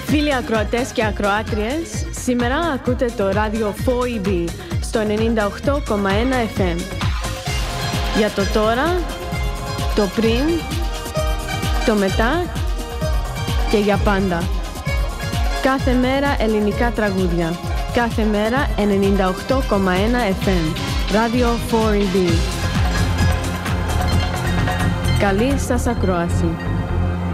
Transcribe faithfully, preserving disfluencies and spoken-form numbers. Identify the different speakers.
Speaker 1: Φίλοι ακροατές και ακροάτριες, σήμερα ακούτε το ράδιο φόου ι μπι στο ενενήντα οκτώ κόμμα ένα εφ εμ. Για το τώρα, το πριν, το μετά και για πάντα. Κάθε μέρα ελληνικά τραγούδια. Κάθε μέρα ενενήντα οκτώ κόμμα ένα εφ εμ. Ράδιο φόου ι μπι. Καλή σας ακρόαση.